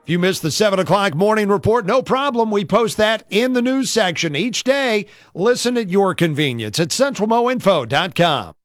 If you missed the 7 o'clock morning report, no problem. We post that in the news section each day. Listen at your convenience at centralmoinfo.com.